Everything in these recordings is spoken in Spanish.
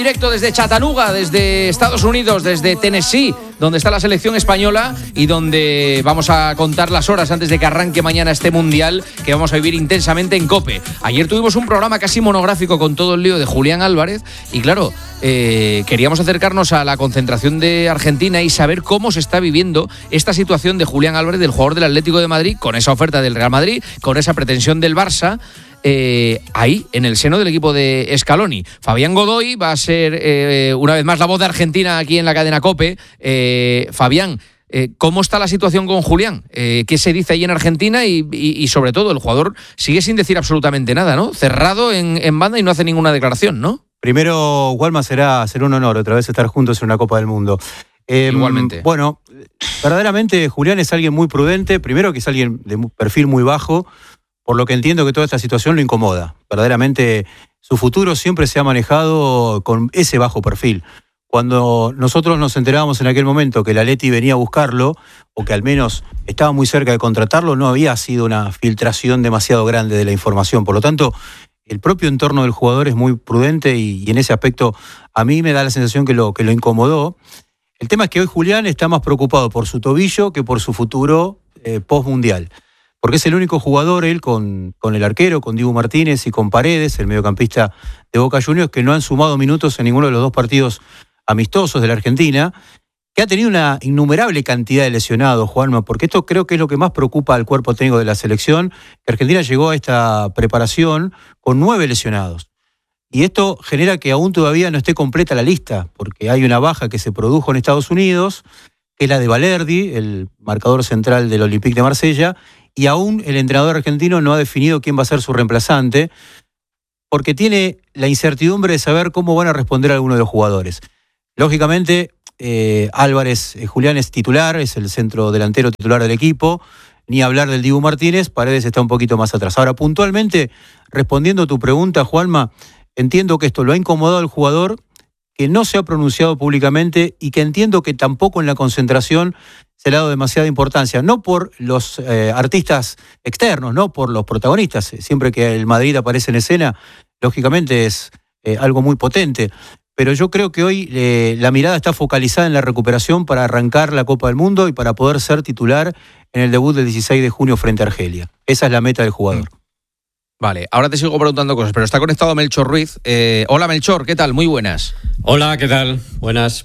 Directo desde Chattanooga, desde Estados Unidos, desde Tennessee, donde está la selección española y donde vamos a contar las horas antes de que arranque mañana este Mundial que vamos a vivir intensamente en COPE. Ayer tuvimos un programa casi monográfico con todo el lío de Julián Álvarez y claro, queríamos acercarnos a la concentración de Argentina y saber cómo se está viviendo esta situación de Julián Álvarez, del jugador del Atlético de Madrid, con esa oferta del Real Madrid, con esa pretensión del Barça. Ahí, en el seno del equipo de Scaloni. Fabián Godoy va a ser una vez más la voz de Argentina aquí en la cadena COPE. Fabián, ¿cómo está la situación con Julián? ¿Qué se dice ahí en Argentina? Y sobre todo, el jugador sigue sin decir absolutamente nada, ¿no? Cerrado en banda y no hace ninguna declaración, ¿no? Primero, Walma, será un honor otra vez estar juntos en una Copa del Mundo. Igualmente. Bueno, verdaderamente Julián es alguien muy prudente. Primero que es alguien de perfil muy bajo, por lo que entiendo que toda esta situación lo incomoda. Verdaderamente su futuro siempre se ha manejado con ese bajo perfil. Cuando nosotros nos enterábamos en aquel momento que el Atleti venía a buscarlo, o que al menos estaba muy cerca de contratarlo, no había sido una filtración demasiado grande de la información. Por lo tanto, el propio entorno del jugador es muy prudente y en ese aspecto a mí me da la sensación que lo incomodó. El tema es que hoy Julián está más preocupado por su tobillo que por su futuro post-mundial. Porque es el único jugador, él, con el arquero, con Dibu Martínez y con Paredes, el mediocampista de Boca Juniors, que no han sumado minutos en ninguno de los dos partidos amistosos de la Argentina, que ha tenido una innumerable cantidad de lesionados, Juanma, porque esto creo que es lo que más preocupa al cuerpo técnico de la selección, que Argentina llegó a esta preparación con 9 lesionados. Y esto genera que aún todavía no esté completa la lista, porque hay una baja que se produjo en Estados Unidos, que es la de Valerdi, el marcador central del Olympique de Marsella, y aún el entrenador argentino no ha definido quién va a ser su reemplazante, porque tiene la incertidumbre de saber cómo van a responder algunos de los jugadores. Lógicamente, Julián es titular, es el centro delantero titular del equipo, ni hablar del Dibu Martínez, Paredes está un poquito más atrás. Ahora, puntualmente, respondiendo a tu pregunta, Juanma, entiendo que esto lo ha incomodado al jugador, que no se ha pronunciado públicamente y que entiendo que tampoco en la concentración se le ha dado demasiada importancia, no por los artistas externos, no por los protagonistas. Siempre que el Madrid aparece en escena, lógicamente es algo muy potente. Pero yo creo que hoy la mirada está focalizada en la recuperación para arrancar la Copa del Mundo y para poder ser titular en el debut del 16 de junio frente a Argelia. Esa es la meta del jugador. Vale, ahora te sigo preguntando cosas, pero está conectado Melchor Ruiz. Hola Melchor, ¿qué tal? Muy buenas. Hola, ¿qué tal? Buenas.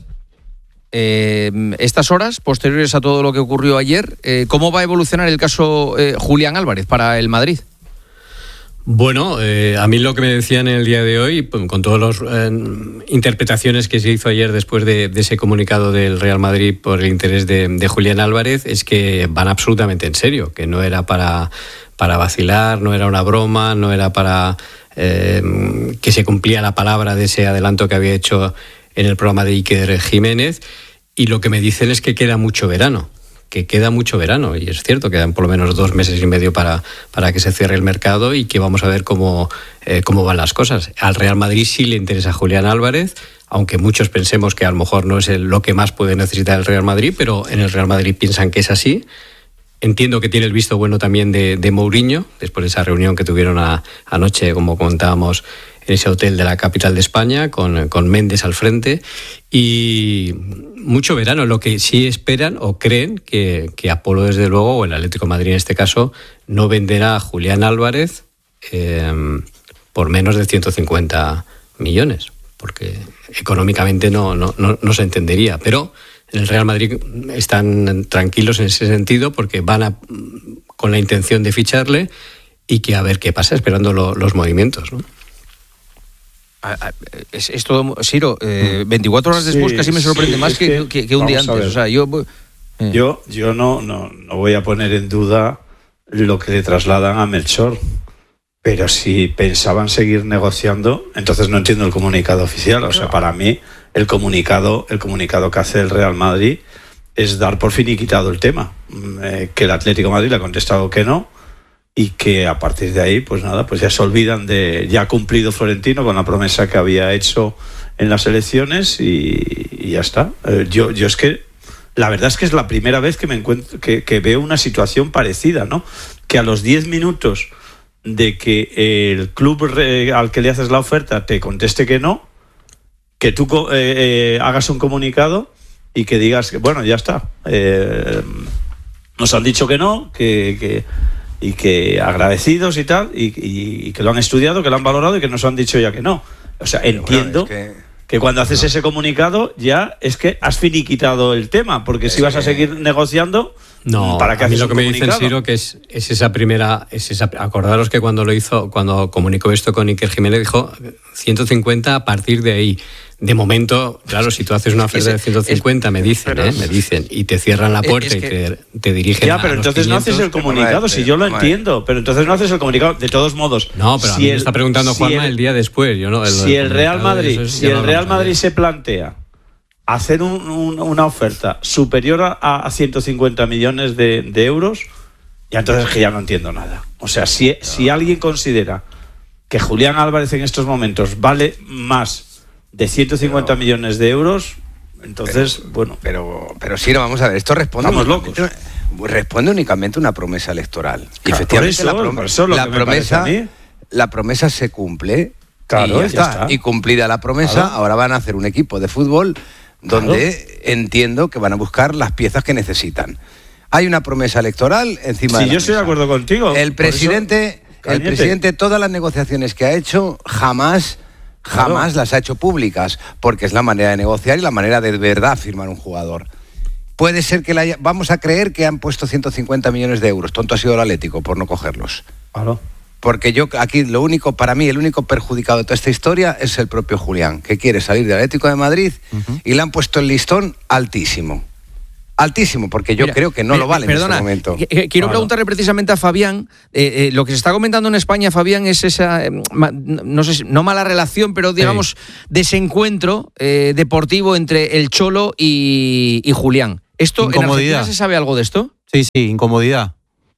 Estas horas, posteriores a todo lo que ocurrió ayer, ¿cómo va a evolucionar el caso Julián Álvarez para el Madrid? Bueno, a mí lo que me decían en el día de hoy, con todas las interpretaciones que se hizo ayer después de ese comunicado del Real Madrid por el interés de Julián Álvarez, es que van absolutamente en serio, que no era para vacilar, no era una broma, no era para que se cumplía la palabra de ese adelanto que había hecho en el programa de Iker Jiménez. Y lo que me dicen es que queda mucho verano, y es cierto, quedan por lo menos 2 meses y medio para que se cierre el mercado y que vamos a ver cómo van las cosas. Al Real Madrid sí le interesa Julián Álvarez, aunque muchos pensemos que a lo mejor no es lo que más puede necesitar el Real Madrid, pero en el Real Madrid piensan que es así. Entiendo que tiene el visto bueno también de Mourinho, después de esa reunión que tuvieron anoche, como comentábamos, en ese hotel de la capital de España, con Méndez al frente, y mucho verano. Lo que sí esperan o creen que Apolo, desde luego, o el Atlético de Madrid en este caso, no venderá a Julián Álvarez por menos de 150 millones, porque económicamente no se entendería, pero en el Real Madrid están tranquilos en ese sentido porque van con la intención de ficharle y que a ver qué pasa, esperando los movimientos, ¿no? Es todo, Siro, 24 horas después casi me sorprende más que un día antes. O sea, yo no voy a poner en duda lo que le trasladan a Melchor, pero si pensaban seguir negociando, entonces no entiendo el comunicado oficial. O sea, para mí el comunicado que hace el Real Madrid es dar por finiquitado el tema, que el Atlético de Madrid le ha contestado que no, y que a partir de ahí, pues nada, pues ya se olvidan de, ya ha cumplido Florentino con la promesa que había hecho en las elecciones y ya está. Yo es que la verdad es que es la primera vez que me encuentro que veo una situación parecida, ¿no? Que a los 10 minutos de que el club al que le haces la oferta te conteste que no, que tú hagas un comunicado y que digas que, bueno, ya está. Nos han dicho que no, y que agradecidos y tal, y que lo han estudiado, que lo han valorado y que nos han dicho ya que no. O sea, entiendo que cuando haces ese comunicado ya es que has finiquitado el tema, porque si vas a seguir negociando... No, ¿para qué a mí haces lo que un me dice comunicado? Ciro que es esa primera, acordaros que cuando comunicó esto con Iker Jiménez dijo 150 a partir de ahí. De momento, claro, si tú haces una oferta de 150, me dicen, y te cierran la puerta y te dirigen ya, pero entonces no haces el comunicado, si yo lo entiendo, pero entonces no haces el comunicado, de todos modos. No, pero a mí me está preguntando Juanma el día después. Yo no, si el Real Madrid se plantea hacer una oferta superior a 150 millones de euros, ya entonces que ya no entiendo nada. O sea, si alguien considera que Julián Álvarez en estos momentos vale más de 150 millones de euros, entonces, bueno... Pero sí, no, vamos a ver, esto responde únicamente a una promesa electoral. Y efectivamente la promesa se cumple, claro, y ya está. Y cumplida la promesa, claro, ahora van a hacer un equipo de fútbol donde entiendo que van a buscar las piezas que necesitan. Hay una promesa electoral encima de la mesa. Sí, yo estoy de acuerdo contigo. El presidente, todas las negociaciones que ha hecho, jamás las ha hecho públicas, porque es la manera de negociar y la manera de verdad firmar un jugador. Puede ser que vamos a creer que han puesto 150 millones de euros. Tonto ha sido el Atlético por no cogerlos. Claro. Porque el único perjudicado de toda esta historia es el propio Julián, que quiere salir del Atlético de Madrid y le han puesto el listón altísimo. Altísimo, porque yo creo que no lo vale en este momento. Quiero preguntarle precisamente a Fabián, lo que se está comentando en España, Fabián, es esa, no sé, no mala relación, pero digamos desencuentro deportivo entre el Cholo y Julián. ¿Esto en Argentina se sabe algo de esto? Sí, incomodidad.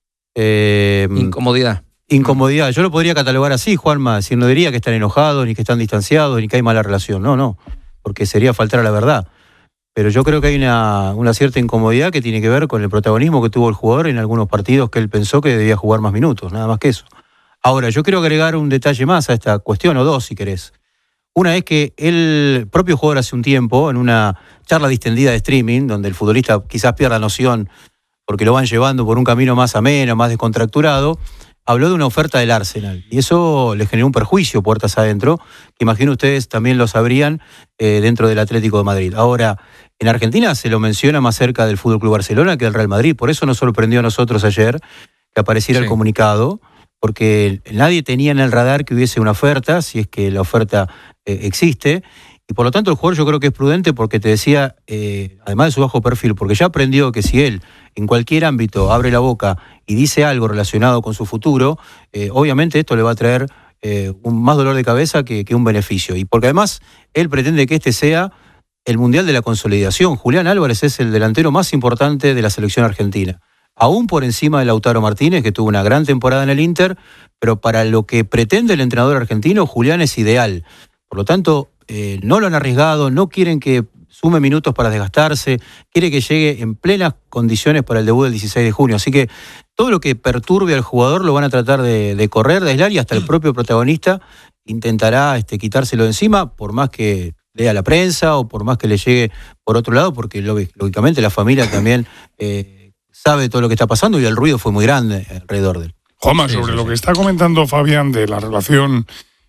Incomodidad. Yo lo podría catalogar así, Juanma, si no diría que están enojados, ni que están distanciados, ni que hay mala relación. No, porque sería faltar a la verdad. Pero yo creo que hay una cierta incomodidad que tiene que ver con el protagonismo que tuvo el jugador en algunos partidos que él pensó que debía jugar más minutos, nada más que eso. Ahora, yo quiero agregar un detalle más a esta cuestión, o dos si querés. Una es que el propio jugador hace un tiempo, en una charla distendida de streaming, donde el futbolista quizás pierda noción porque lo van llevando por un camino más ameno, más descontracturado, habló de una oferta del Arsenal, y eso le generó un perjuicio puertas adentro, que imagino ustedes también lo sabrían dentro del Atlético de Madrid. Ahora, en Argentina se lo menciona más cerca del FC Barcelona que del Real Madrid, por eso nos sorprendió a nosotros ayer que apareciera el comunicado, porque nadie tenía en el radar que hubiese una oferta, si es que la oferta existe, y por lo tanto el jugador yo creo que es prudente porque te decía, además de su bajo perfil, porque ya aprendió que si él en cualquier ámbito abre la boca y dice algo relacionado con su futuro, obviamente esto le va a traer un más dolor de cabeza que un beneficio. Y porque además él pretende que este sea el Mundial de la Consolidación. Julián Álvarez es el delantero más importante de la selección argentina, aún por encima de Lautaro Martínez, que tuvo una gran temporada en el Inter, pero para lo que pretende el entrenador argentino, Julián es ideal. Por lo tanto, no lo han arriesgado, no quieren que sume minutos para desgastarse, quiere que llegue en plenas condiciones para el debut del 16 de junio. Así que todo lo que perturbe al jugador lo van a tratar de correr, de aislar, y hasta el propio protagonista intentará quitárselo de encima, por más que lea la prensa o por más que le llegue por otro lado, porque lógicamente la familia también sabe todo lo que está pasando y el ruido fue muy grande alrededor de él. Juanma, sobre lo que está comentando Fabián de la relación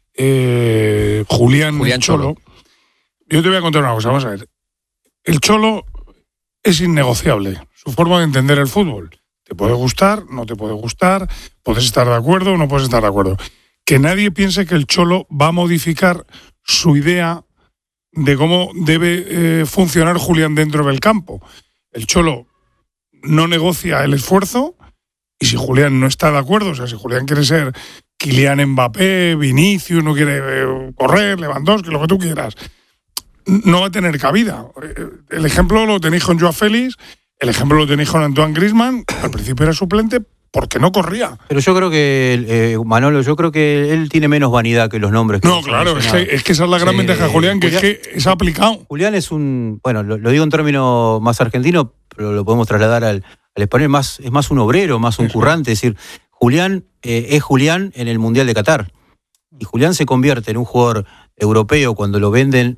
Julián-Cholo, yo te voy a contar una cosa, vamos a ver. El Cholo es innegociable, su forma de entender el fútbol. Te puede gustar, no te puede gustar, puedes estar de acuerdo o no puedes estar de acuerdo. Que nadie piense que el Cholo va a modificar su idea de cómo debe funcionar Julián dentro del campo. El Cholo no negocia el esfuerzo, y si Julián no está de acuerdo, o sea, si Julián quiere ser Kylian Mbappé, Vinicius, no quiere correr, Lewandowski, lo que tú quieras, no va a tener cabida. El ejemplo lo tenéis con Joao Félix, el ejemplo lo tenéis con Antoine Griezmann, al principio era suplente porque no corría. Pero yo creo que, Manolo, él tiene menos vanidad que los nombres. No, claro, es que esa es la gran ventaja de Julián, que es aplicado. Julián es lo digo en términos más argentinos, pero lo podemos trasladar al español, es más un obrero, más un currante, es decir, Julián es Julián en el Mundial de Qatar. Y Julián se convierte en un jugador europeo cuando lo venden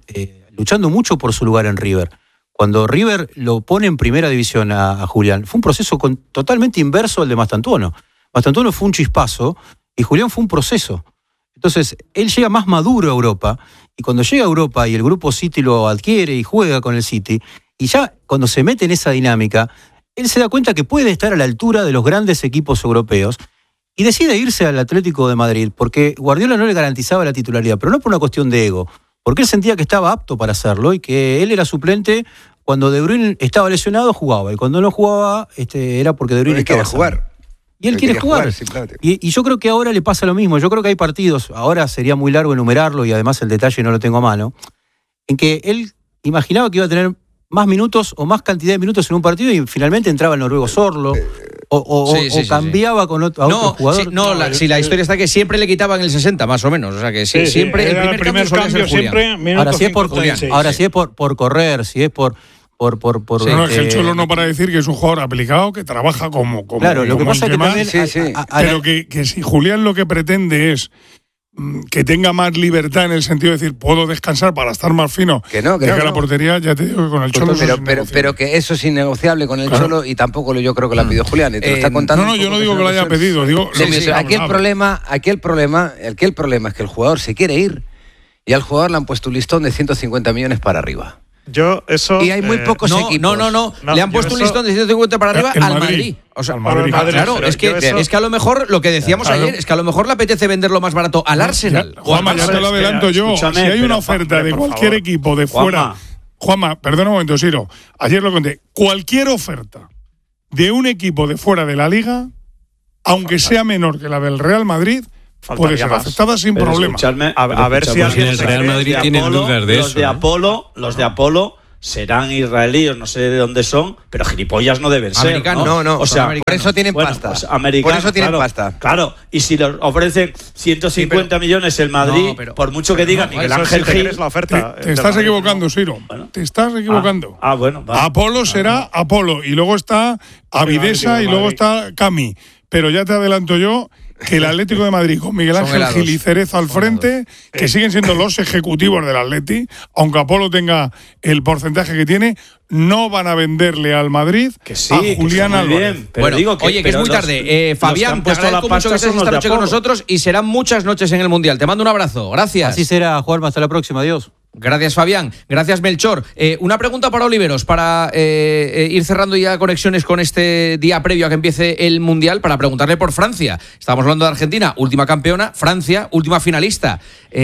luchando mucho por su lugar en River. Cuando River lo pone en primera división a Julián, fue un proceso totalmente inverso al de Mastantuono. Mastantuono fue un chispazo y Julián fue un proceso. Entonces, él llega más maduro a Europa, y cuando llega a Europa y el grupo City lo adquiere y juega con el City, y ya cuando se mete en esa dinámica, él se da cuenta que puede estar a la altura de los grandes equipos europeos y decide irse al Atlético de Madrid, porque Guardiola no le garantizaba la titularidad, pero no por una cuestión de ego, porque él sentía que estaba apto para hacerlo y que él era suplente. Cuando De Bruyne estaba lesionado, jugaba, y cuando no jugaba, era porque De Bruyne estaba jugar. Y él quiere jugar. Y yo creo que ahora le pasa lo mismo. Yo creo que hay partidos, ahora sería muy largo enumerarlo, y además el detalle no lo tengo a mano, en que él imaginaba que iba a tener más minutos o más cantidad de minutos en un partido, y finalmente entraba el noruego Sorlo, o cambiaba con otro jugador. La historia está que siempre le quitaban el 60, más o menos. O sea que siempre el primer cambio siempre. Ahora si es por correr, si es por no, es que el Cholo no para decir que es un jugador aplicado, que trabaja como claro, lo que pasa es que también pero que si Julián lo que pretende es que tenga más libertad, en el sentido de decir, puedo descansar para estar más fino, que la portería, ya te digo que con el Cholo pero que eso es innegociable con el Cholo, y tampoco yo creo que lo ha pedido Julián. Te lo está contando. No, yo no digo que lo haya pedido, digo aquí el problema es que el jugador se quiere ir, y al jugador le han puesto un listón de 150 millones para arriba. Y hay muy pocos equipos. No. Le han puesto un listón de 150 para arriba al Madrid. O sea, claro, es que a lo mejor lo que decíamos ayer, es que a lo mejor le apetece venderlo más barato al Arsenal. Juanma, ya te lo adelanto yo. Si hay una oferta de cualquier equipo de fuera. Juanma, perdona un momento, Siro. Ayer lo conté. Cualquier oferta de un equipo de fuera de la Liga, aunque sea menor que la del Real Madrid, puede ser aceptada sin problema. A ver si alguien el Real Madrid tiene dudas de eso. Los de Apolo serán israelíes, no sé de dónde son, pero gilipollas no deben ser. Americanos. No. O sea, por eso tienen pasta. Pues americanos, por eso tienen pasta. Claro, y si les ofrecen 150 millones el Madrid, por mucho que diga Miguel Ángel Gil, la oferta. Te estás equivocando, Siro. Te estás equivocando. Bueno. Vale. Apolo será Apolo, y luego está Avidesa, y luego está Cami. Pero ya te adelanto yo que el Atlético de Madrid, con Miguel Ángel Gil y Cerezo al frente, que siguen siendo los ejecutivos del Atleti, aunque Apolo tenga el porcentaje que tiene, no van a venderle al Madrid a Julián Álvarez. Bien, pero digo que es muy tarde. Fabián, pues agradezco mucho que estés esta noche con nosotros, y serán muchas noches en el Mundial. Te mando un abrazo. Gracias. Así será, Juanma. Hasta la próxima. Adiós. Gracias, Fabián. Gracias, Melchor. Una pregunta para Oliveros, para ir cerrando ya conexiones con este día previo a que empiece el Mundial, para preguntarle por Francia. Estábamos hablando de Argentina, última campeona, Francia, última finalista.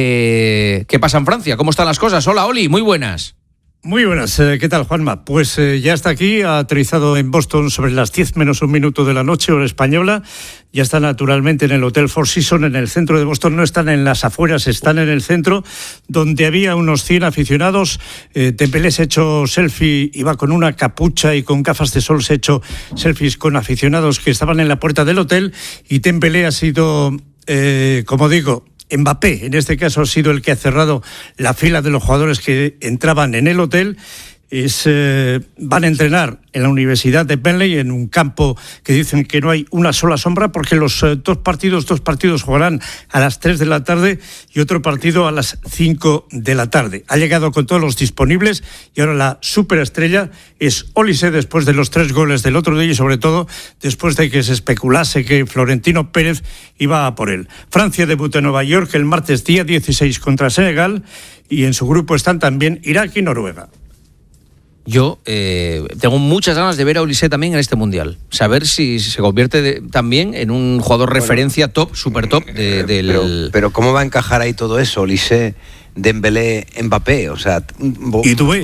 ¿Qué pasa en Francia? ¿Cómo están las cosas? Hola, Oli, muy buenas. Muy buenas, ¿qué tal, Juanma? Pues ya está aquí, ha aterrizado en Boston sobre las 10 menos un minuto de la noche, hora española. Ya está naturalmente en el Hotel Four Seasons, en el centro de Boston. No están en las afueras, están en el centro, donde había unos 100 aficionados. Dembélé se ha hecho selfie, iba con una capucha y con gafas de sol, se ha hecho selfies con aficionados que estaban en la puerta del hotel. Y Dembélé ha sido, como digo, Mbappé, en este caso, ha sido el que ha cerrado la fila de los jugadores que entraban en el hotel. Van a entrenar en la Universidad de Burnley, en un campo que dicen que no hay una sola sombra, porque los dos partidos jugarán a las 3 de la tarde y otro partido a las 5 de la tarde. Ha llegado con todos los disponibles, y ahora la superestrella es Olise, después de los 3 goles del otro día, y sobre todo después de que se especulase que Florentino Pérez iba a por él. Francia debuta en Nueva York el martes día 16 contra Senegal, y en su grupo están también Irak y Noruega. Yo tengo muchas ganas de ver a Olise también en este Mundial. Saber si se convierte también en un jugador referencia top, super top del... Pero ¿cómo va a encajar ahí todo eso? Olise, Dembélé, Mbappé, o sea... Y Doué.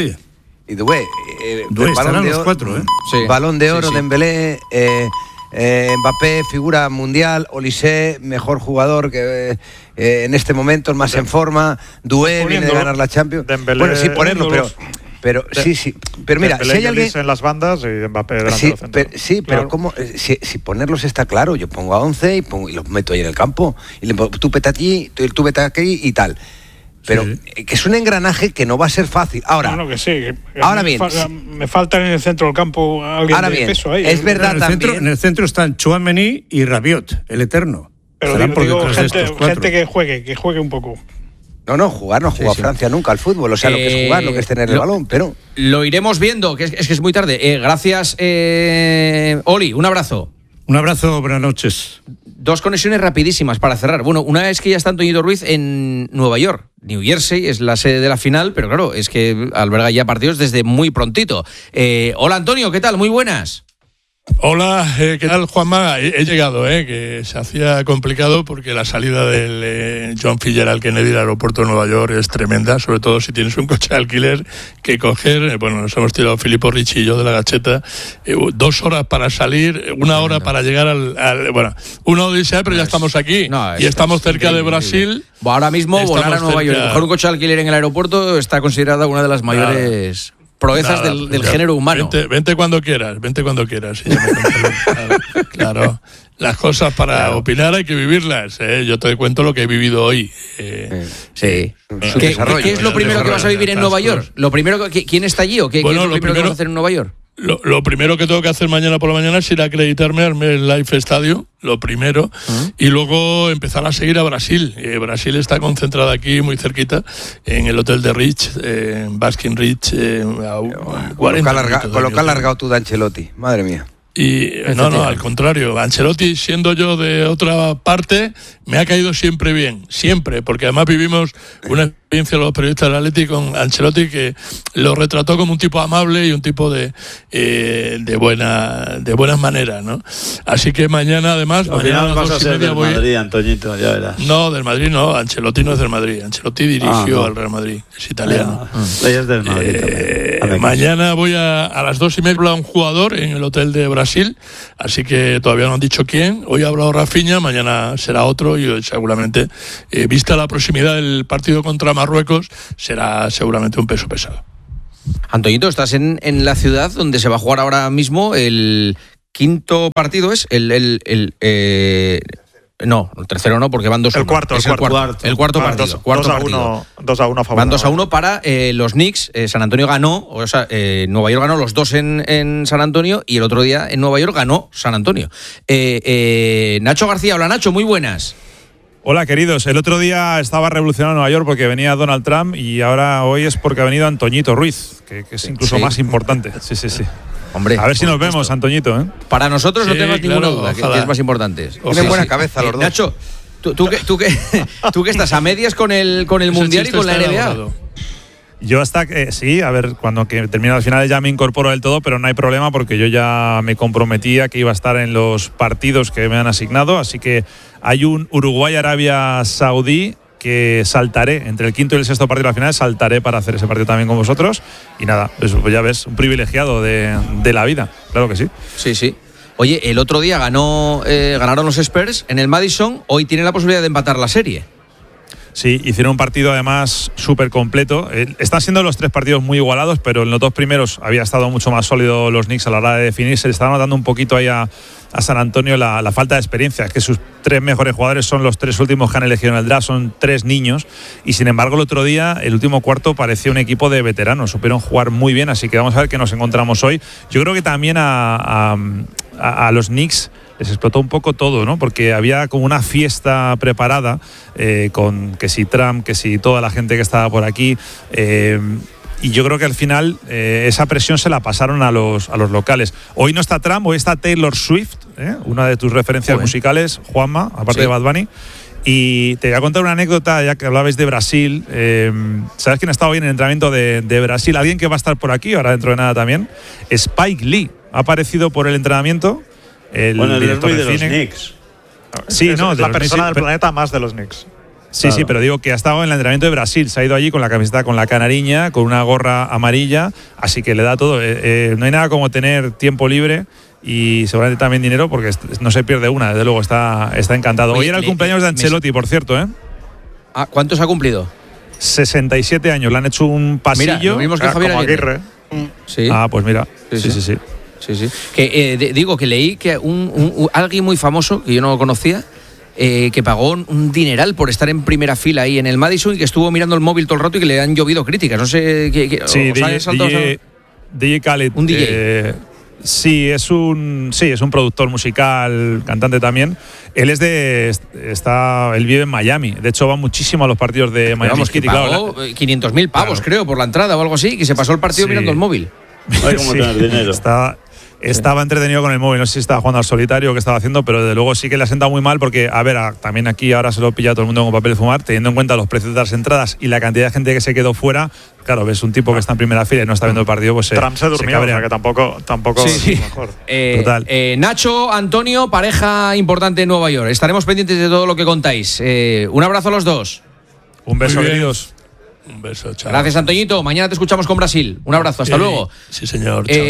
Estarán los 4, ¿eh? Sí. Balón de oro, sí. Dembélé, Mbappé, figura mundial, Olise, mejor jugador que en este momento, el más en forma, Doué viene de ganar la Champions. Dembélé, bueno, sí, ponerlo, pero sí, pero mira, Dembélé, si hay alguien en las bandas y Mbappé delante sí, del centro. Pero ¿cómo? Si ponerlos está claro, yo pongo a 11 y los meto ahí en el campo, y le pongo, tú vete aquí, tú vete aquí y tal. Pero que es un engranaje que no va a ser fácil. Ahora, que sí. Ahora bien, me falta en el centro del campo alguien de peso ahí. Es verdad también. En el centro están Tchouaméni y Rabiot, el eterno. Pero digo gente que juegue un poco. No, jugar no jugó a Francia nunca al fútbol. O sea, lo que es jugar, lo que es tener el balón, pero... Lo iremos viendo, que es muy tarde. Gracias, Oli, un abrazo. Un abrazo, buenas noches. 2 conexiones rapidísimas para cerrar. Bueno, una es que ya está Antoñito Ruiz en Nueva York. New Jersey es la sede de la final, pero claro, es que alberga ya partidos desde muy prontito. Hola, Antonio, ¿qué tal? Muy buenas. Hola, ¿qué tal, Juanma? He llegado, que se hacía complicado porque la salida del John Fitzgerald Kennedy al aeropuerto de Nueva York es tremenda, sobre todo si tienes un coche de alquiler que coger. Bueno, nos hemos tirado Filippo Ricci y yo de la gacheta, 2 horas para salir, 1 hora para llegar bueno, una odisea, pero ya estamos aquí y estamos cerca de Brasil. Ahora mismo volar a Nueva York, coger un coche de alquiler en el aeropuerto está considerada una de las mayores... proezas del género humano. Vente cuando quieras. Claro, las cosas para opinar hay que vivirlas. Yo te cuento lo que he vivido hoy. Sí. ¿Qué es lo primero que vas a vivir en Nueva York? ¿Quién está allí o qué es lo primero que vas a hacer en Nueva York? Lo primero que tengo que hacer mañana por la mañana es ir a acreditarme al Life Stadium, lo primero, y luego empezar a seguir a Brasil. Brasil está concentrada aquí muy cerquita, en el hotel de Rich, Baskin Rich, colocar largado tú de Ancelotti, madre mía. Y no, al contrario, Ancelotti, siendo yo de otra parte, me ha caído siempre bien, siempre, porque además vivimos una experiencia los periodistas del Atleti con Ancelotti que lo retrató como un tipo amable y un tipo de buenas maneras, ¿no? Así que mañana, además, mañana vas a ser del Madrid, Antoñito, ya verás. No, del Madrid no, Ancelotti no es del Madrid, Ancelotti dirigió al Real Madrid, es italiano. Ella es del Madrid también. Mañana voy a las 2:30 a un jugador en el hotel de Brasil, así que todavía no han dicho quién. Hoy ha hablado Rafinha, mañana será otro y seguramente, vista la proximidad del partido contra Marruecos, será seguramente un peso pesado. Antoñito, estás en la ciudad donde se va a jugar ahora mismo el quinto partido, ¿es? No, el tercero no, porque van 2-1. El cuarto partido. 2-1 favor. Van 2-1 para los Knicks. San Antonio ganó, Nueva York ganó los 2 en San Antonio y el otro día en Nueva York ganó San Antonio. Nacho García, hola Nacho, muy buenas. Hola queridos, el otro día estaba revolucionando Nueva York porque venía Donald Trump y hoy es porque ha venido Antoñito Ruiz, que es incluso más importante. Sí. Hombre, a ver si nos vemos, Antoñito. Para nosotros no tengas ninguna duda, que es más importante. Tienen buena cabeza los dos. Nacho, tú que estás a medias con el Mundial y con la NBA. Yo hasta que sí, a ver, cuando termine las finales ya me incorporo del todo, pero no hay problema porque yo ya me comprometía que iba a estar en los partidos que me han asignado, así que hay un Uruguay-Arabia Saudí que saltaré, entre el quinto y el sexto partido de la final, saltaré para hacer ese partido también con vosotros. Y nada, pues ya ves, un privilegiado de la vida, claro que sí. Sí. Oye, el otro día ganaron los Spurs en el Madison, hoy tienen la posibilidad de empatar la serie. Sí, hicieron un partido además súper completo. Están siendo los 3 partidos muy igualados, pero en los 2 primeros había estado mucho más sólido los Knicks a la hora de definir. Se le estaba notando un poquito ahí a San Antonio la falta de experiencia. Es que sus 3 mejores jugadores son los 3 últimos que han elegido en el draft, son 3 niños. Y sin embargo, el otro día, el último cuarto, parecía un equipo de veteranos. Supieron jugar muy bien, así que vamos a ver qué nos encontramos hoy. Yo creo que también a los Knicks les explotó un poco todo, ¿no? Porque había como una fiesta preparada con que si Trump, que si toda la gente que estaba por aquí. Y yo creo que al final esa presión se la pasaron a los locales. Hoy no está Trump, hoy está Taylor Swift, una de tus referencias musicales, Juanma, aparte de Bad Bunny. Y te voy a contar una anécdota, ya que hablabais de Brasil. ¿Sabes quién ha estado hoy en el entrenamiento de Brasil? Alguien que va a estar por aquí, ahora dentro de nada también. Spike Lee ha aparecido por el entrenamiento. El director de los Knicks. Sí, es la persona del planeta más de los Knicks. Sí, claro. Sí, pero digo que ha estado en el entrenamiento de Brasil, se ha ido allí con la camiseta con la canariña, con una gorra amarilla, así que le da todo. No hay nada como tener tiempo libre y seguramente también dinero, porque no se pierde una, desde luego, está encantado. Hoy era el cumpleaños de Ancelotti, por cierto. ¿Cuántos ha cumplido? 67 años, le han hecho un pasillo. Mira, lo mismo que Javier Aguirre. Sí. Pues mira, sí. Que digo que leí que alguien muy famoso que yo no conocía que pagó un dineral por estar en primera fila ahí en el Madison y que estuvo mirando el móvil todo el rato y que le han llovido críticas. No sé qué. Sí, DJ Khaled. Un DJ. Sí, es un productor musical, cantante también. Él él vive en Miami. De hecho, va muchísimo a los partidos de Miami Heat. Pagó 500.000 pavos, creo, por la entrada o algo así, que se pasó el partido mirando el móvil. Hay como tener dinero. Estaba entretenido con el móvil, no sé si estaba jugando al solitario o qué estaba haciendo, pero desde luego sí que le ha sentado muy mal porque, también aquí ahora se lo pilla todo el mundo con papel de fumar, teniendo en cuenta los precios de las entradas y la cantidad de gente que se quedó fuera. Claro, ves un tipo que está en primera fila y no está viendo el partido, pues Trump se durmió, o sea que tampoco sí. es mejor. Total. Nacho, Antonio, pareja importante en Nueva York. Estaremos pendientes de todo lo que contáis. Un abrazo a los dos. Un beso, queridos. Un beso, chao. Gracias, Antoñito. Mañana te escuchamos con Brasil. Un abrazo, hasta luego. Sí, señor. Chao, chao.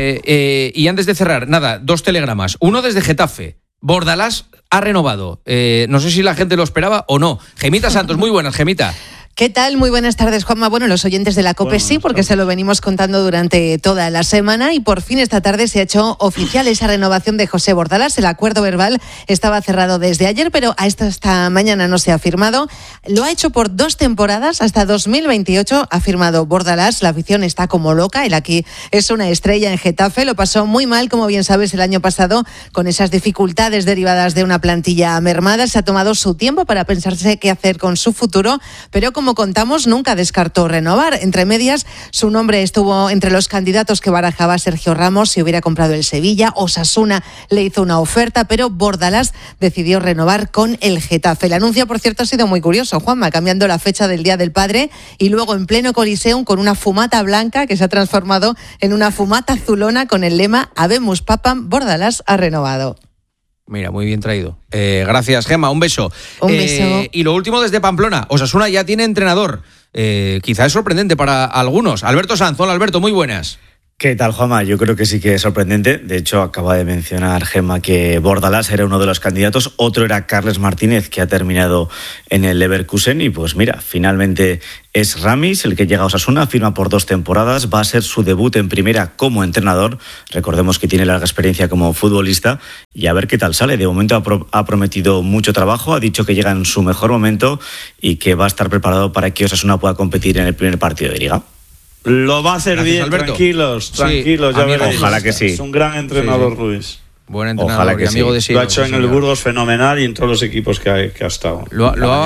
Y antes de cerrar, dos telegramas. Uno desde Getafe. Bordalás ha renovado. No sé si la gente lo esperaba o no. Gemita Santos, muy buenas, Gemita. ¿Qué tal? Muy buenas tardes, Juanma. Bueno, los oyentes de la COPE sí, porque se lo venimos contando durante toda la semana y por fin esta tarde se ha hecho oficial esa renovación de José Bordalás. El acuerdo verbal estaba cerrado desde ayer, pero esta mañana no se ha firmado. Lo ha hecho por 2 temporadas, hasta 2028 ha firmado Bordalás. La afición está como loca. Él aquí es una estrella en Getafe. Lo pasó muy mal, como bien sabes, el año pasado con esas dificultades derivadas de una plantilla mermada. Se ha tomado su tiempo para pensarse qué hacer con su futuro, pero como contamos, nunca descartó renovar. Entre medias, su nombre estuvo entre los candidatos que barajaba Sergio Ramos si hubiera comprado el Sevilla. Osasuna le hizo una oferta, pero Bordalás decidió renovar con el Getafe. El anuncio, por cierto, ha sido muy curioso, Juanma, cambiando la fecha del Día del Padre y luego en pleno Coliseum con una fumata blanca que se ha transformado en una fumata azulona con el lema Habemus Papam, Bordalás ha renovado. Mira, muy bien traído. Gracias, Gemma. Un beso. Un beso. Y lo último desde Pamplona. Osasuna ya tiene entrenador. Quizá es sorprendente para algunos. Alberto Sanz. Hola, Alberto. Muy buenas. ¿Qué tal, Juanma? Yo creo que sí que es sorprendente. De hecho, acaba de mencionar Gemma que Bordalás era uno de los candidatos. Otro era Carles Martínez, que ha terminado en el Leverkusen. Y pues mira, finalmente es Ramis el que llega a Osasuna, firma por 2 temporadas. Va a ser su debut en primera como entrenador. Recordemos que tiene larga experiencia como futbolista. Y a ver qué tal sale. De momento ha prometido mucho trabajo. Ha dicho que llega en su mejor momento y que va a estar preparado para que Osasuna pueda competir en el primer partido de Liga. Lo va a hacer. Gracias, bien, Alberto. Tranquilos, sí, ya veréis. Ojalá que sí. Es un gran entrenador, Ruiz. Buen entrenador. Ojalá que y amigo sí. de Siro. Lo ha hecho en el Burgos fenomenal y en todos los equipos que ha estado. La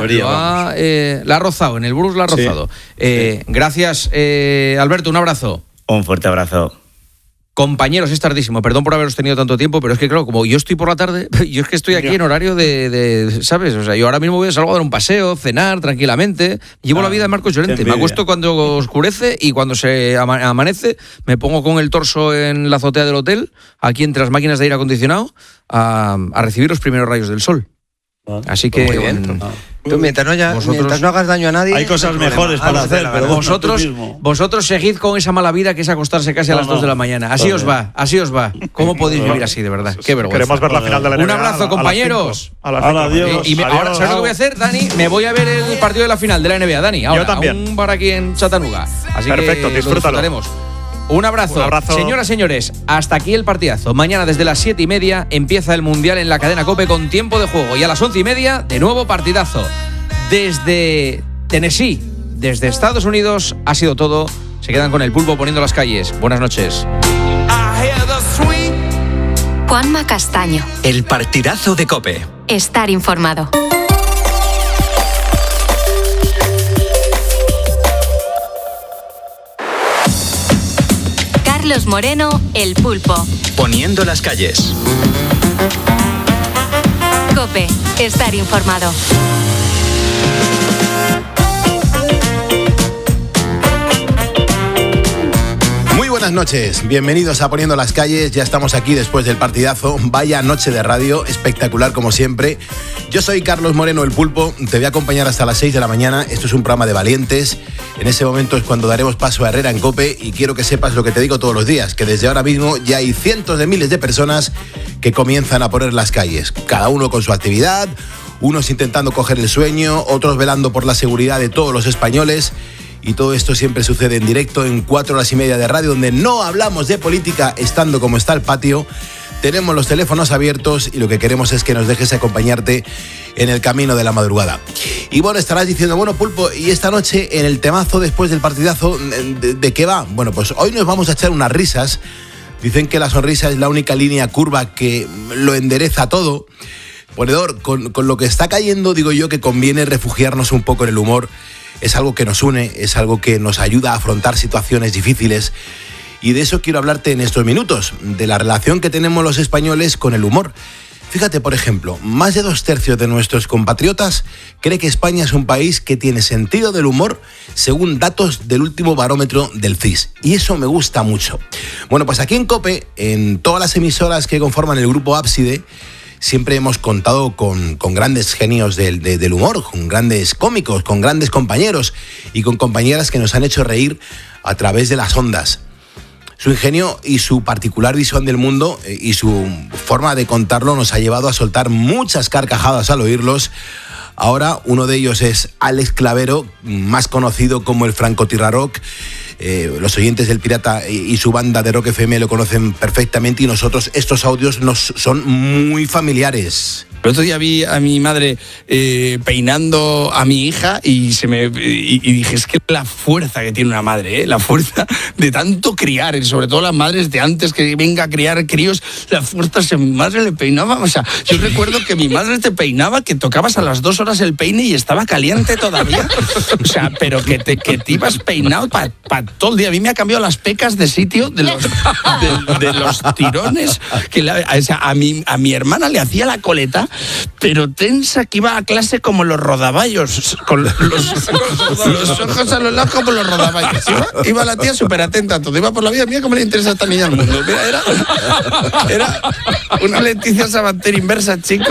ha rozado, en el Burgos la ha rozado. Sí. Gracias, Alberto, un abrazo. Un fuerte abrazo. Compañeros, es tardísimo, perdón por haberos tenido tanto tiempo, pero es que claro, como yo estoy por la tarde, yo es que estoy aquí en horario de ¿sabes? O sea, yo ahora mismo salgo a dar un paseo, cenar tranquilamente, llevo la vida de Marcos Llorente, me acuesto cuando oscurece y cuando se amanece me pongo con el torso en la azotea del hotel, aquí entre las máquinas de aire acondicionado, a recibir los primeros rayos del sol. Así que muy bien. Tú, mientras no hagas daño a nadie, hay cosas mejores para hacer, pero vosotros seguid con esa mala vida que es acostarse casi a las 2 de la mañana. Así os va. ¿Cómo podéis vivir así, de verdad? Qué vergüenza. Queremos ver la final de la NBA. Un abrazo, compañeros. Adiós. Ahora, ¿sabes lo que voy a hacer, Dani? Me voy a ver el partido de la final de la NBA, Dani. Ahora, yo también. A un bar aquí en Chattanooga. Así perfecto, que disfrútalo. Un abrazo. Señoras, señores, hasta aquí el partidazo. Mañana desde las 7:30 empieza el Mundial en la cadena COPE con tiempo de juego. Y a las 11:30, de nuevo partidazo. Desde Tennessee, desde Estados Unidos, ha sido todo. Se quedan con el Pulpo poniendo las calles. Buenas noches. Juanma Castaño. El partidazo de COPE. Estar informado. Carlos Moreno, El Pulpo. Poniendo las calles. COPE. Estar informado. Muy buenas noches, bienvenidos a Poniendo las Calles, ya estamos aquí después del partidazo, vaya noche de radio, espectacular como siempre. Yo soy Carlos Moreno, El Pulpo, te voy a acompañar hasta las 6 de la mañana, esto es un programa de valientes, en ese momento es cuando daremos paso a Herrera en COPE y quiero que sepas lo que te digo todos los días, que desde ahora mismo ya hay cientos de miles de personas que comienzan a poner las calles, cada uno con su actividad, unos intentando coger el sueño, otros velando por la seguridad de todos los españoles. Y todo esto siempre sucede en directo en 4 horas y media de radio, donde no hablamos de política estando como está el patio. Tenemos los teléfonos abiertos y lo que queremos es que nos dejes acompañarte en el camino de la madrugada. Y bueno, estarás diciendo, bueno, Pulpo, ¿y esta noche en el temazo después del partidazo de qué va? Bueno, pues hoy nos vamos a echar unas risas Dicen que la sonrisa es la única línea curva que lo endereza todo. Ponedor, con lo que está cayendo, digo yo que conviene refugiarnos un poco en el humor. Es algo que nos une, es algo que nos ayuda a afrontar situaciones difíciles. Y de eso quiero hablarte en estos minutos, de la relación que tenemos los españoles con el humor. Fíjate, por ejemplo, más de 2/3 de nuestros compatriotas cree que España es un país que tiene sentido del humor según datos del último barómetro del CIS. Y eso me gusta mucho. Bueno, pues aquí en COPE, en todas las emisoras que conforman el grupo Ábside, siempre hemos contado con grandes genios del humor, con grandes cómicos, con grandes compañeros y con compañeras que nos han hecho reír a través de las ondas. Su ingenio y su particular visión del mundo y su forma de contarlo nos ha llevado a soltar muchas carcajadas al oírlos. Ahora uno de ellos es Alex Clavero, más conocido como el francotirador. Los oyentes del Pirata y su banda de Rock FM lo conocen perfectamente y nosotros estos audios nos son muy familiares. El otro día vi a mi madre peinando a mi hija y dije, es que la fuerza que tiene una madre, la fuerza de tanto criar, sobre todo las madres de antes que venga a criar críos, la fuerza, si mi madre le peinaba, o sea, yo recuerdo que mi madre te peinaba, que tocabas a las 2 horas el peine y estaba caliente todavía, o sea, pero que te ibas peinado para todo el día. A mí me ha cambiado las pecas de sitio de los tirones, o sea, a mi hermana le hacía la coleta, pero tensa, que iba a clase como los rodaballos, con los ojos a los lados como los rodaballos. Iba la tía súper atenta a todo, iba por la vida, mira cómo le interesa a esta niña al mundo. Mira, era una Leticia Sabater inversa, chicos.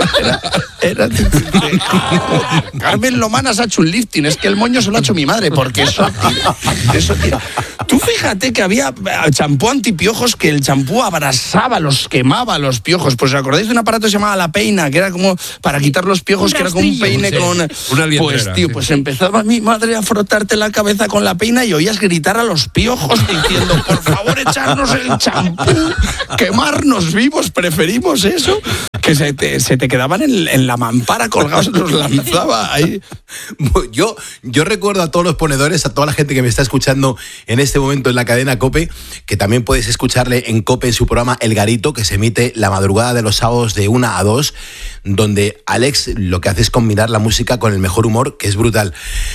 Carmen Lomana se ha hecho un lifting, es que el moño se lo ha hecho mi madre, porque eso tira. Tú fíjate que había champú antipiojos, que el champú abrasaba, los quemaba los piojos. Pues ¿os acordáis de un aparato que se llamaba La Peina, que era como para quitar los piojos, que era como un peine con... Pues tío, pues empezaba mi madre a frotarte la cabeza con la peina y oías gritar a los piojos diciendo, por favor, echarnos el champú, quemarnos vivos, preferimos eso. Que se te quedaban en la mampara colgados, los lanzaba ahí. Yo recuerdo a todos los ponedores, a toda la gente que me está escuchando en este momento en la cadena COPE, que también puedes escucharle en COPE en su programa El Garito, que se emite la madrugada de los sábados de 1 a 2, donde Alex lo que hace es combinar la música con el mejor humor, que es brutal.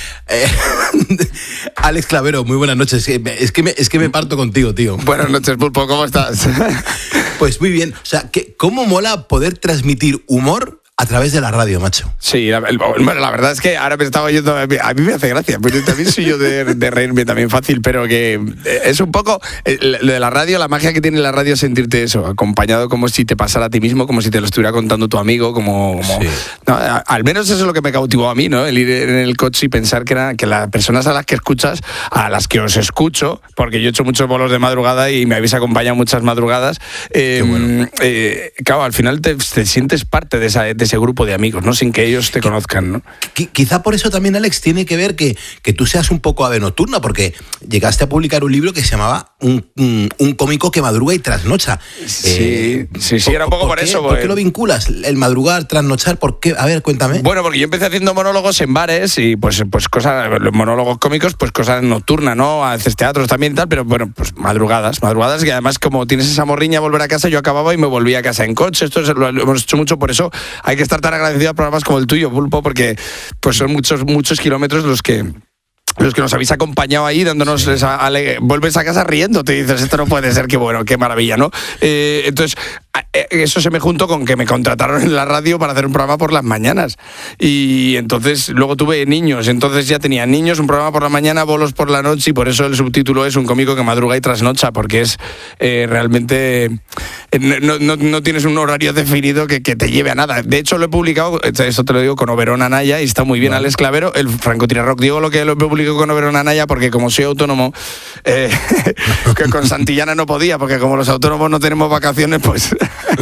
Alex Clavero, muy buenas noches. Es que me parto contigo, tío. Buenas noches, Pulpo, ¿cómo estás? Pues muy bien. O sea, ¿cómo mola poder transmitir humor a través de la radio, macho? Sí, la verdad es que ahora me estaba oyendo, a mí me hace gracia, pero yo también soy yo de reírme también fácil, pero que es un poco lo de la radio, la magia que tiene la radio es sentirte eso, acompañado como si te pasara a ti mismo, como si te lo estuviera contando tu amigo, sí. No, al menos eso es lo que me cautivó a mí, ¿no? El ir en el coche y pensar que las personas a las que escuchas, a las que os escucho, porque yo he hecho muchos bolos de madrugada y me habéis acompañado muchas madrugadas, bueno. Claro, al final te sientes parte de ese grupo de amigos, ¿no? Sin que ellos te conozcan, ¿no? Quizá por eso también, Alex, tiene que ver que tú seas un poco ave nocturna, porque llegaste a publicar un libro que se llamaba Un cómico que madruga y trasnocha. Sí, era un poco por eso. ¿Por qué lo vinculas? El madrugar, trasnochar, ¿por qué? A ver, cuéntame. Bueno, porque yo empecé haciendo monólogos en bares y pues cosas, los monólogos cómicos, pues cosas nocturnas, ¿no? A veces teatros también y tal, pero bueno, pues madrugadas, que además como tienes esa morriña a volver a casa, yo acababa y me volvía a casa en coche. Esto lo hemos hecho mucho, por eso hay que estar tan agradecido a programas como el tuyo, Pulpo, porque pues son muchos kilómetros los que nos habéis acompañado ahí, dándonos vuelves a casa riendo, te dices, esto no puede ser, qué bueno, qué maravilla, ¿no? Entonces, eso se me juntó con que me contrataron en la radio para hacer un programa por las mañanas. Y entonces, luego tuve niños, entonces ya tenía niños, un programa por la mañana, bolos por la noche, y por eso el subtítulo es Un cómico que madruga y trasnocha, porque es realmente... No tienes un horario definido que te lleve a nada. De hecho, lo he publicado, esto te lo digo, con Oberón Anaya, y está muy bien, Alex Clavero, el francotirador. Digo lo que lo he publicado con Oberón Anaya porque como soy autónomo, que con Santillana no podía, porque como los autónomos no tenemos vacaciones, pues...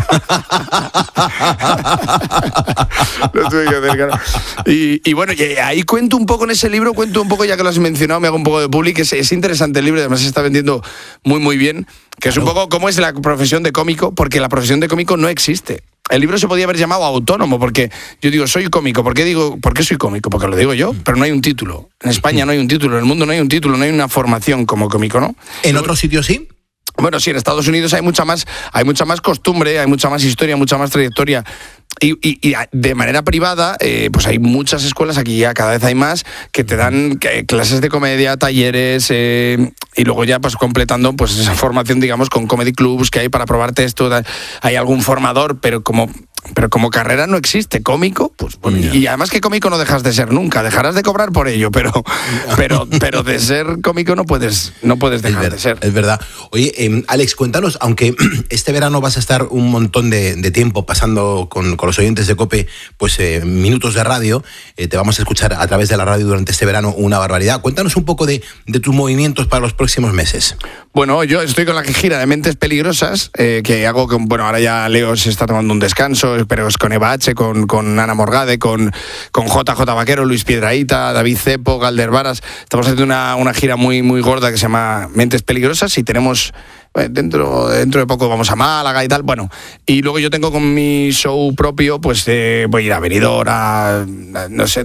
Lo tuve que hacer, claro. Y bueno, ahí cuento un poco en ese libro, ya que lo has mencionado, me hago un poco de public, es interesante el libro, además se está vendiendo muy muy bien, que es un poco cómo es la profesión de cómico, porque la profesión de cómico no existe. El libro se podía haber llamado Autónomo, porque yo digo, soy cómico. ¿Por qué soy cómico? Porque lo digo yo, pero no hay un título. En España no hay un título, en el mundo no hay un título, no hay una formación como cómico, ¿no? ¿En otros sitios sí? Bueno, sí, en Estados Unidos hay mucha más costumbre, hay mucha más historia, mucha más trayectoria. Y de manera privada, pues hay muchas escuelas, aquí ya cada vez hay más, que te dan clases de comedia, talleres, y luego ya pues completando pues esa formación, digamos, con comedy clubs que hay para probarte esto. Hay algún formador, pero como carrera no existe. Cómico, pues bueno, y además que cómico no dejas de ser nunca, dejarás de cobrar por ello, pero de ser cómico no puedes dejar de ser. Es verdad. Oye, Alex, cuéntanos, aunque este verano vas a estar un montón de tiempo pasando con los oyentes de COPE, pues minutos de radio, te vamos a escuchar a través de la radio durante este verano una barbaridad. Cuéntanos un poco de tus movimientos para los próximos meses. Bueno, yo estoy con la gira de Mentes Peligrosas, que hago bueno, ahora ya Leo se está tomando un descanso, pero es con Eva H, con Ana Morgade, con JJ Vaquero, Luis Piedrahita, David Cepo, Galder Varas. Estamos haciendo una gira muy, muy gorda que se llama Mentes Peligrosas y tenemos... Dentro de poco vamos a Málaga y tal, bueno, y luego yo tengo con mi show propio, pues voy a ir a Benidorm, no sé,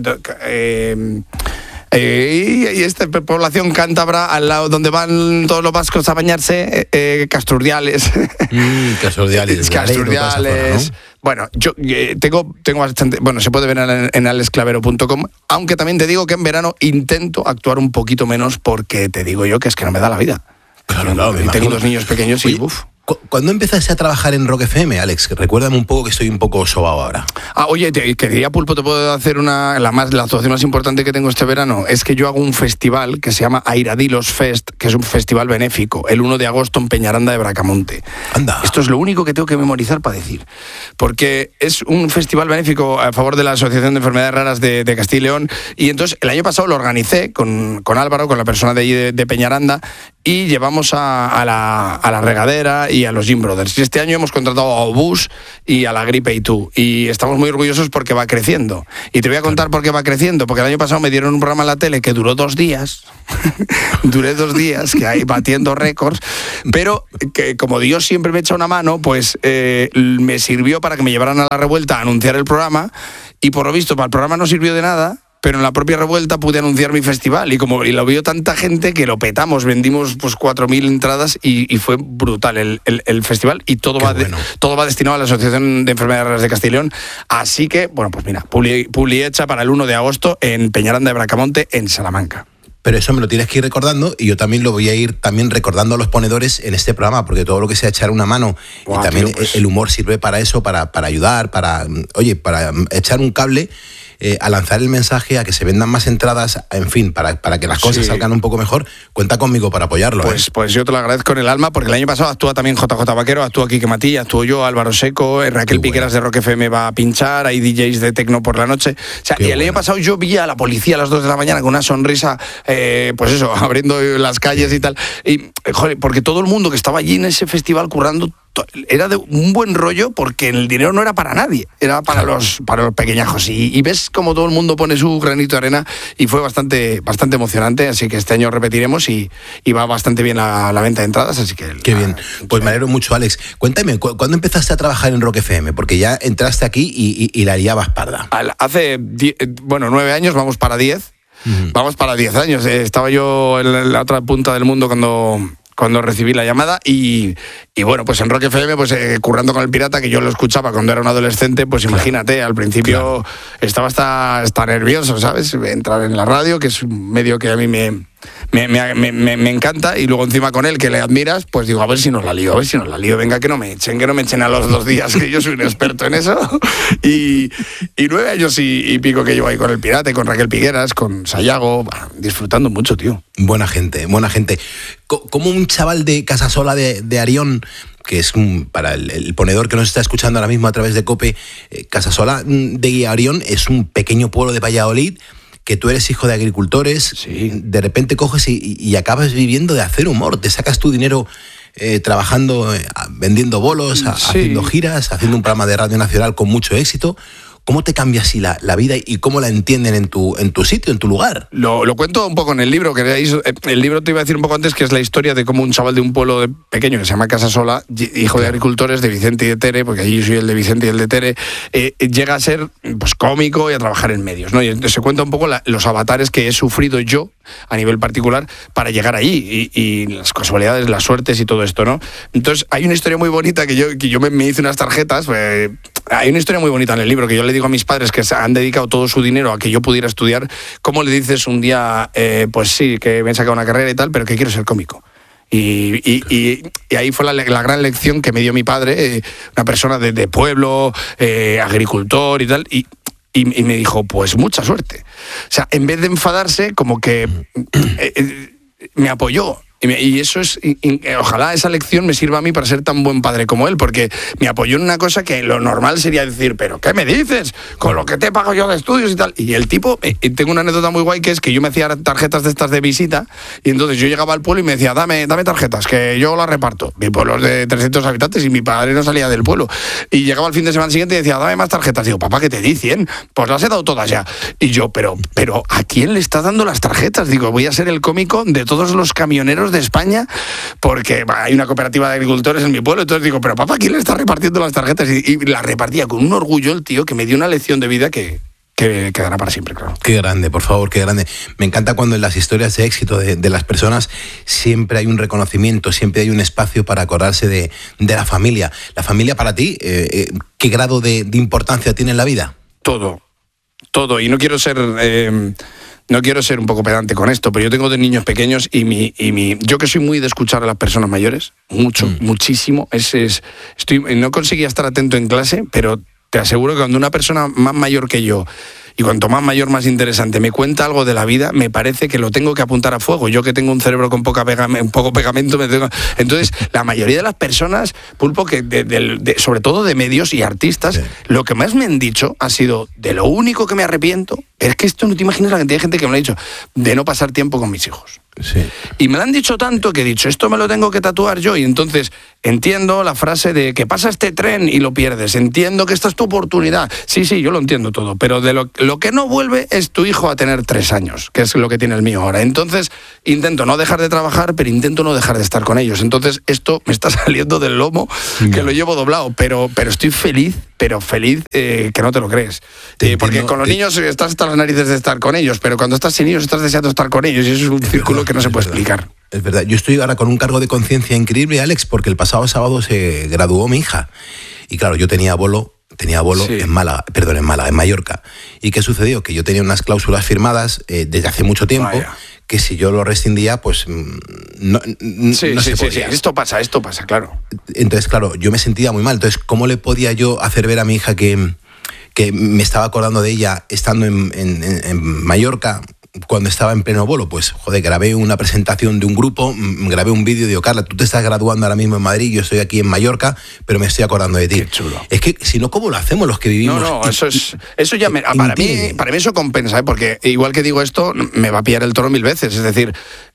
y esta población cántabra al lado donde van todos los vascos a bañarse, Casturdiales. Casturdiales. ¿No? Bueno, yo tengo bastante... Bueno, se puede ver en alexclavero.com, aunque también te digo que en verano intento actuar un poquito menos porque te digo yo que es que no me da la vida. Claro, tengo 2 niños pequeños y uff. ¿Cuándo empezaste a trabajar en Rock FM, Alex? Recuérdame un poco, que estoy un poco sobao ahora. Oye, quería, Pulpo, te puedo hacer la actuación más importante que tengo este verano. Es que yo hago un festival que se llama Airadilos Fest, que es un festival benéfico, el 1 de agosto en Peñaranda de Bracamonte. Anda. Esto es lo único que tengo que memorizar para decir. Porque es un festival benéfico a favor de la Asociación de Enfermedades Raras de Castilla y León. Y entonces el año pasado lo organicé con Álvaro, con la persona de allí de Peñaranda, y llevamos a la regadera y a los Gym Brothers. Y este año hemos contratado a Obús y a la Gripe Y2. Y estamos muy orgullosos porque va creciendo. Y te voy a contar por qué va creciendo. Porque el año pasado me dieron un programa en la tele que duró 2 días. Duré 2 días, que ahí batiendo récords. Pero que como Dios siempre me echa una mano, pues me sirvió para que me llevaran a la Revuelta a anunciar el programa. Y por lo visto, para el programa no sirvió de nada, pero en la propia Revuelta pude anunciar mi festival y lo vio tanta gente que lo petamos, vendimos pues 4.000 entradas y fue brutal el festival y todo va destinado a la Asociación de Enfermedades Raras de Castilla y León. Así que, bueno, pues mira, publi hecha para el 1 de agosto en Peñaranda de Bracamonte, en Salamanca. Pero eso me lo tienes que ir recordando y yo también lo voy a ir también recordando a los ponedores en este programa, porque todo lo que sea echar una mano y también pues el humor sirve para eso, para ayudar, para echar un cable, a lanzar el mensaje, a que se vendan más entradas, en fin, para que las cosas salgan un poco mejor. Cuenta conmigo para apoyarlo. Pues yo te lo agradezco en el alma, porque el año pasado actúa también JJ Vaquero, actúa Quique Matilla, actúo yo, Álvaro Seco, Raquel Piqueras de Rock FM va a pinchar, hay DJs de tecno por la noche. O sea, y el año pasado yo vi a la policía a las 2 de la mañana con una sonrisa, pues eso, abriendo las calles y tal. Y, joder, porque todo el mundo que estaba allí en ese festival currando era de un buen rollo, porque el dinero no era para nadie, era para los pequeñajos, y ves como todo el mundo pone su granito de arena, y fue bastante emocionante. Así que este año repetiremos y va bastante bien la venta de entradas, así que... Qué bien, pues me alegro mucho, Alex. Cuéntame, ¿cuándo empezaste a trabajar en Rock FM? Porque ya entraste aquí y la liabas parda. Hace 9 años, vamos para 10. Vamos para 10 años. Estaba yo en la otra punta del mundo cuando recibí la llamada y bueno, pues en Rock FM, pues currando con el Pirata, que yo lo escuchaba cuando era un adolescente, pues imagínate, al principio estaba hasta nervioso, ¿sabes? Entrar en la radio, que es un medio que a mí me encanta, y luego encima con él, que le admiras, pues digo, a ver si nos la lío, venga, que no me echen a los 2 días, que yo soy un experto en eso. Y 9 años y pico que llevo ahí con el Pirata, con Raquel Piqueras, con Sayago, disfrutando mucho, tío. Buena gente. Como un chaval de Casasola de Arión, que es para el ponedor que nos está escuchando ahora mismo a través de COPE, Casasola de Arión es un pequeño pueblo de Valladolid, que tú eres hijo de agricultores, de repente coges y acabas viviendo de hacer humor, te sacas tu dinero trabajando, vendiendo bolos, haciendo giras, haciendo un programa de Radio Nacional con mucho éxito. ¿Cómo te cambia así la vida y cómo la entienden en tu sitio, en tu lugar? Lo cuento un poco en el libro, el libro te iba a decir un poco antes, que es la historia de cómo un chaval de un pueblo pequeño que se llama Casasola, hijo de agricultores de Vicente y de Tere, porque allí yo soy el de Vicente y el de Tere, llega a ser pues cómico y a trabajar en medios, ¿no? Y entonces se cuenta un poco los avatares que he sufrido yo a nivel particular para llegar allí y las casualidades, las suertes y todo esto, ¿no? Entonces hay una historia muy bonita que yo me hice unas tarjetas. Hay una historia muy bonita en el libro que yo le digo a mis padres, que han dedicado todo su dinero a que yo pudiera estudiar. ¿Cómo le dices un día, pues sí, que me he sacado una carrera y tal, pero que quiero ser cómico? Y ahí fue la gran lección que me dio mi padre, una persona de pueblo, agricultor y tal, y me dijo, pues mucha suerte. O sea, en vez de enfadarse, como que me apoyó. Y eso es, ojalá esa lección me sirva a mí para ser tan buen padre como él, porque me apoyó en una cosa que lo normal sería decir, ¿pero qué me dices? Con lo que te pago yo de estudios y tal. Y el tipo, tengo una anécdota muy guay, que es que yo me hacía tarjetas de estas de visita, y entonces yo llegaba al pueblo y me decía, dame tarjetas, que yo las reparto. Mi pueblo es de 300 habitantes y mi padre no salía del pueblo. Y llegaba el fin de semana siguiente y decía, dame más tarjetas. Digo, papá, que te di 100, pues las he dado todas ya. Y yo, pero ¿a quién le está dando las tarjetas? Digo, voy a ser el cómico de todos los camioneros de España, porque hay una cooperativa de agricultores en mi pueblo. Entonces digo, pero papá, ¿quién le está repartiendo las tarjetas? Y las repartía con un orgullo el tío, que me dio una lección de vida que quedará para siempre, claro. Qué grande, por favor, qué grande. Me encanta cuando en las historias de éxito de las personas siempre hay un reconocimiento, siempre hay un espacio para acordarse de la familia. La familia para ti, ¿qué grado de importancia tiene en la vida? Todo. Y no quiero ser un poco pedante con esto, pero yo tengo 2 niños pequeños y yo, que soy muy de escuchar a las personas mayores, muchísimo, no conseguía estar atento en clase, pero te aseguro que cuando una persona más mayor que yo, y cuanto más mayor, más interesante, me cuenta algo de la vida, me parece que lo tengo que apuntar a fuego. Yo, que tengo un cerebro con poco pegamento, entonces la mayoría de las personas, Pulpo, que sobre todo de medios y artistas, lo que más me han dicho ha sido, de lo único que me arrepiento, es que esto no te imaginas la cantidad de gente que me lo ha dicho, de no pasar tiempo con mis hijos. Sí. Y me lo han dicho tanto que he dicho, esto me lo tengo que tatuar yo. Y entonces entiendo la frase de que pasa este tren y lo pierdes, entiendo que esta es tu oportunidad. Sí, yo lo entiendo todo, pero de lo que no vuelve es tu hijo a tener 3 años, que es lo que tiene el mío ahora. Entonces intento no dejar de trabajar, pero intento no dejar de estar con ellos. Entonces esto me está saliendo del lomo, que lo llevo doblado, pero estoy feliz, que no te lo crees. Porque con los niños estás hasta las narices de estar con ellos, pero cuando estás sin ellos estás deseando estar con ellos, y eso es un círculo que no se puede explicar. Es verdad. Yo estoy ahora con un cargo de conciencia increíble, Alex, porque el pasado sábado se graduó mi hija. Y claro, yo tenía bolo sí. en Mallorca. ¿Y qué sucedió? Que yo tenía unas cláusulas firmadas desde hace mucho tiempo. Vaya. Que si yo lo rescindía, pues no se podía. Esto pasa, claro. Entonces, claro, yo me sentía muy mal. Entonces, ¿cómo le podía yo hacer ver a mi hija que me estaba acordando de ella estando en Mallorca, cuando estaba en pleno bolo? Pues, joder, grabé una presentación de un grupo, grabé un vídeo, digo, Carla, tú te estás graduando ahora mismo en Madrid, yo estoy aquí en Mallorca, pero me estoy acordando de ti. Qué chulo. Es que, si no, ¿cómo lo hacemos los que vivimos? No, eso ya para mí eso compensa, porque igual que digo esto, me va a pillar el toro 1000 veces, es decir,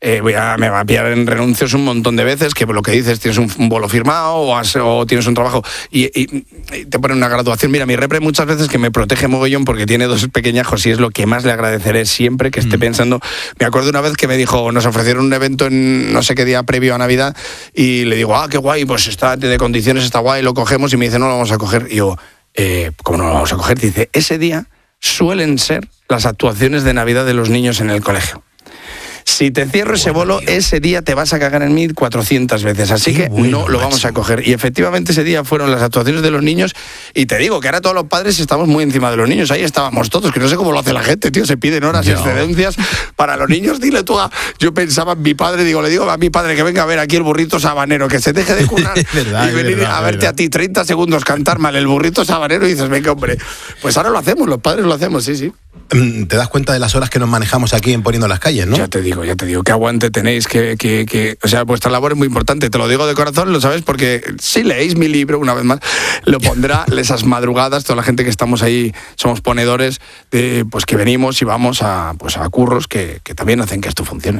me va a pillar en renuncios un montón de veces, que por lo que dices, tienes un bolo firmado o tienes un trabajo y te ponen una graduación. Mira, mi repre muchas veces, que me protege mogollón porque tiene 2 pequeñajos, y es lo que más le agradeceré siempre, que esté pensando. Me acuerdo una vez que me dijo, nos ofrecieron un evento en no sé qué día previo a Navidad, y le digo, qué guay, pues está de condiciones, está guay, lo cogemos, y me dice, no lo vamos a coger. Y yo, ¿cómo no lo vamos a coger? Dice, ese día suelen ser las actuaciones de Navidad de los niños en el colegio. Si te cierro ese bolo, ese día te vas a cagar en mí 400 veces. Así que no lo vamos a coger. Y efectivamente ese día fueron las actuaciones de los niños. Y te digo que ahora todos los padres estamos muy encima de los niños. Ahí estábamos todos, que no sé cómo lo hace la gente, tío. Se piden horas y excedencias para los niños. Dile tú yo pensaba en mi padre, le digo a mi padre que venga a ver aquí el burrito sabanero, que se deje de currar y venir a verte a ti 30 segundos cantar mal el burrito sabanero, y dices, venga, hombre. Pues ahora lo hacemos, los padres lo hacemos, sí. Te das cuenta de las horas que nos manejamos aquí en Poniendo las Calles, ¿no? Ya te digo, qué aguante tenéis, o sea, vuestra labor es muy importante, te lo digo de corazón, lo sabes, porque si leéis mi libro, una vez más, lo pondrá esas madrugadas, toda la gente que estamos ahí, somos ponedores, pues que venimos y vamos a curros que también hacen que esto funcione.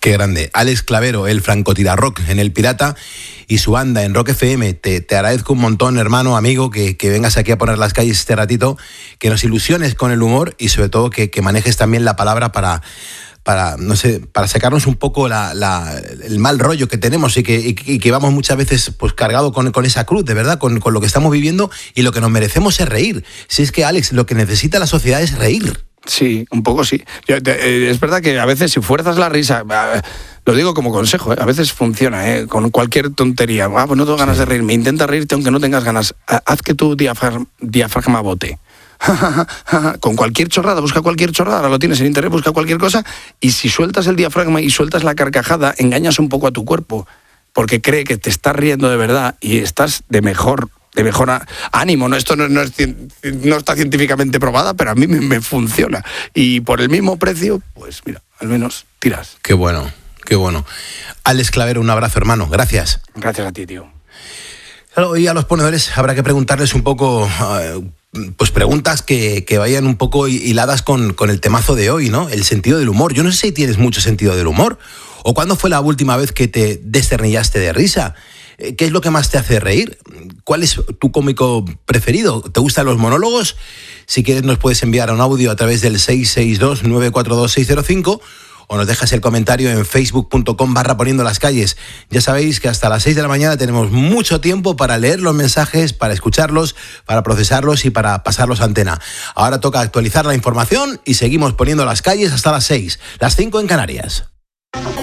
Qué grande. Alex Clavero, el francotirarrock en El Pirata, y su banda en Rock FM. Te agradezco un montón, hermano, amigo, que vengas aquí a poner las calles este ratito, que nos ilusiones con el humor y sobre todo que manejes también la palabra para no sé, para sacarnos un poco el mal rollo que tenemos y que vamos muchas veces pues cargado con esa cruz, de verdad, con lo que estamos viviendo, y lo que nos merecemos es reír. Si es que, Alex, lo que necesita la sociedad es reír. Sí, un poco sí. Es verdad que a veces si fuerzas la risa, lo digo como consejo, a veces funciona, con cualquier tontería. Pues no tengo ganas de reírme, intenta reírte aunque no tengas ganas. Haz que tu diafragma bote. Con cualquier chorrada, busca cualquier chorrada, ahora lo tienes en internet, busca cualquier cosa, y si sueltas el diafragma y sueltas la carcajada, engañas un poco a tu cuerpo, porque cree que te estás riendo de verdad y estás de mejor ánimo. No, esto no está científicamente probada, pero a mí me funciona. Y por el mismo precio, pues mira, al menos tiras. Qué bueno, qué bueno. Alex Clavero, un abrazo, hermano. Gracias. Gracias a ti, tío. Claro, y a los ponedores habrá que preguntarles un poco, pues preguntas que vayan un poco hiladas con el temazo de hoy, ¿no? El sentido del humor. Yo no sé si tienes mucho sentido del humor. ¿O cuándo fue la última vez que te desternillaste de risa? ¿Qué es lo que más te hace reír? ¿Cuál es tu cómico preferido? ¿Te gustan los monólogos? Si quieres nos puedes enviar un audio a través del 662-942-605 o nos dejas el comentario en facebook.com/poniendo las calles. Ya sabéis que hasta las 6 de la mañana tenemos mucho tiempo para leer los mensajes, para escucharlos, para procesarlos y para pasarlos a antena. Ahora toca actualizar la información y seguimos poniendo las calles hasta las 6, las 5 en Canarias.